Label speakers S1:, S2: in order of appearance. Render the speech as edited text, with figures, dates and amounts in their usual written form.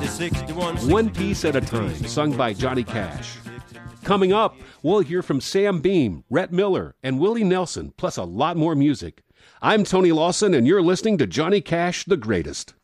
S1: One Piece at a Time, sung by Johnny Cash. Coming up, we'll hear from Sam Beam, Rhett Miller, and Willie Nelson, plus a lot more music. I'm Tony Lawson, and you're listening to Johnny Cash, the Greatest.